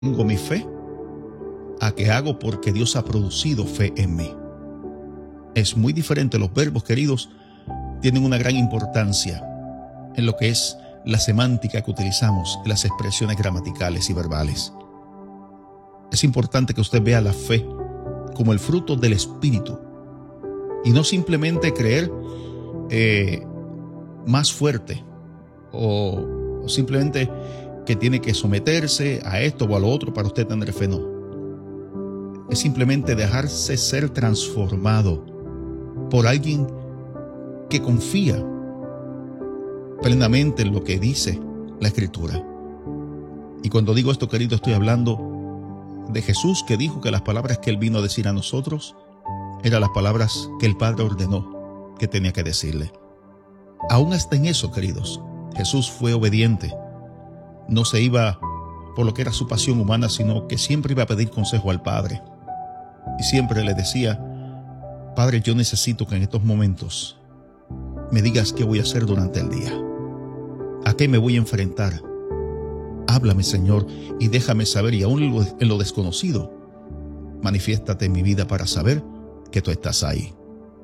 tengo mi fe a que hago porque Dios ha producido fe en mí. Es muy diferente. Los verbos, queridos, tienen una gran importancia en lo que es la semántica que utilizamos, las expresiones gramaticales y verbales. Es importante que usted vea la fe como el fruto del Espíritu y no simplemente creer más fuerte o simplemente que tiene que someterse a esto o a lo otro para usted tener fe. No. Es simplemente dejarse ser transformado por alguien que confía plenamente en lo que dice la Escritura. Y cuando digo esto, querido, estoy hablando de Jesús, que dijo que las palabras que Él vino a decir a nosotros eran las palabras que el Padre ordenó que tenía que decirle. Aún hasta en eso, queridos, Jesús fue obediente. No se iba por lo que era su pasión humana, sino que siempre iba a pedir consejo al Padre. Y siempre le decía: Padre, yo necesito que en estos momentos me digas qué voy a hacer durante el día. ¿A qué me voy a enfrentar? Háblame, Señor, y déjame saber, y aún en lo desconocido, manifiéstate en mi vida para saber que tú estás ahí.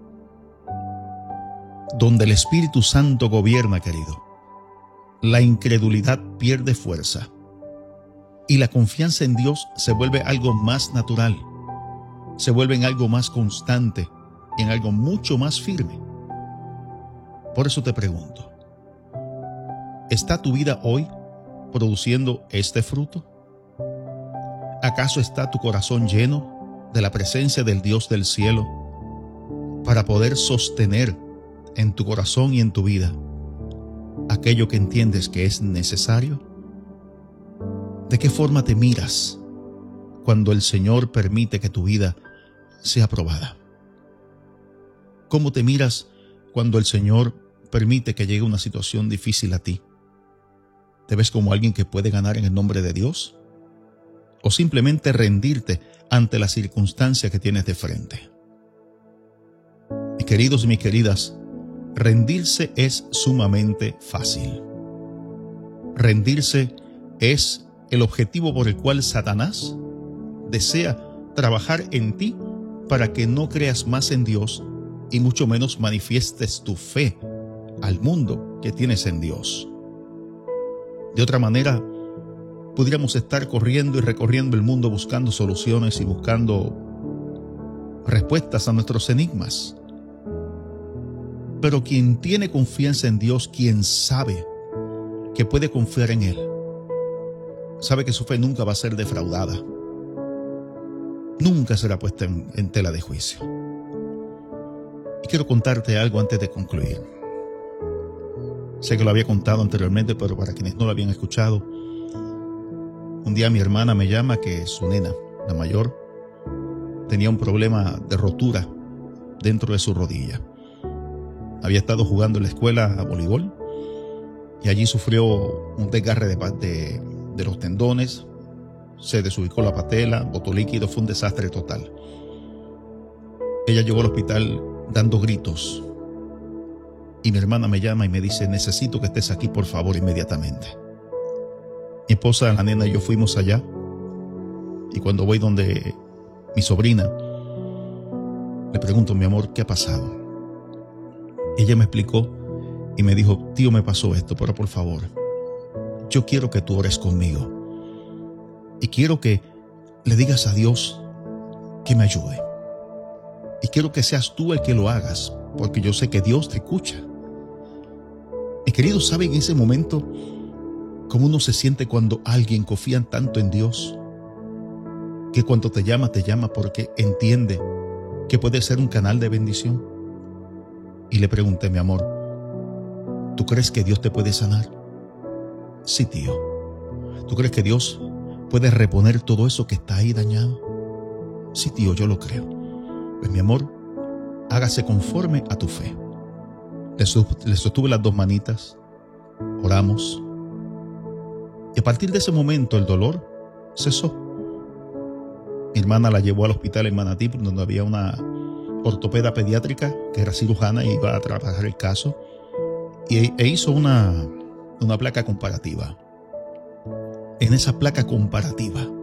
Donde el Espíritu Santo gobierna, querido, la incredulidad pierde fuerza y la confianza en Dios se vuelve algo más natural, se vuelve en algo más constante, en algo mucho más firme. Por eso te pregunto, ¿está tu vida hoy produciendo este fruto? ¿Acaso está tu corazón lleno de la presencia del Dios del cielo para poder sostener en tu corazón y en tu vida aquello que entiendes que es necesario? ¿De qué forma te miras cuando el Señor permite que tu vida sea probada? ¿Cómo te miras cuando el Señor permite que llegue una situación difícil a ti? ¿Te ves como alguien que puede ganar en el nombre de Dios? ¿O simplemente rendirte ante la circunstancia que tienes de frente? Mis queridos y mis queridas, rendirse es sumamente fácil. Rendirse es el objetivo por el cual Satanás desea trabajar en ti para que no creas más en Dios y mucho menos manifiestes tu fe al mundo que tienes en Dios. De otra manera, podríamos estar corriendo y recorriendo el mundo buscando soluciones y buscando respuestas a nuestros enigmas. Pero quien tiene confianza en Dios, quien sabe que puede confiar en Él, sabe que su fe nunca va a ser defraudada. Nunca será puesta en tela de juicio. Y quiero contarte algo antes de concluir. Sé que lo había contado anteriormente, pero para quienes no lo habían escuchado, un día mi hermana me llama que su nena, la mayor, tenía un problema de rotura dentro de su rodilla. Había estado jugando en la escuela a voleibol y allí sufrió un desgarre de los tendones, se desubicó la patela, botó líquido, fue un desastre total. Ella llegó al hospital dando gritos y mi hermana me llama y me dice: necesito que estés aquí por favor inmediatamente. Mi esposa, la nena y yo fuimos allá, y cuando voy donde mi sobrina, le pregunto: mi amor, ¿qué ha pasado? Ella me explicó y me dijo: tío, me pasó esto, pero por favor, yo quiero que tú ores conmigo y quiero que le digas a Dios que me ayude. Y quiero que seas tú el que lo hagas, porque yo sé que Dios te escucha. Mis queridos, ¿saben en ese momento cómo uno se siente cuando alguien confía tanto en Dios? Que cuando te llama porque entiende que puede ser un canal de bendición. Y le pregunté: mi amor, ¿tú crees que Dios te puede sanar? Sí, tío. ¿Tú crees que Dios puede reponer todo eso que está ahí dañado? Sí, tío, yo lo creo. Pues mi amor, hágase conforme a tu fe. Le sostuve las dos manitas, oramos, y a partir de ese momento el dolor cesó. Mi hermana la llevó al hospital en Manatí, donde había una ortopeda pediátrica que era cirujana y iba a trabajar el caso, e hizo una placa comparativa. En esa placa comparativa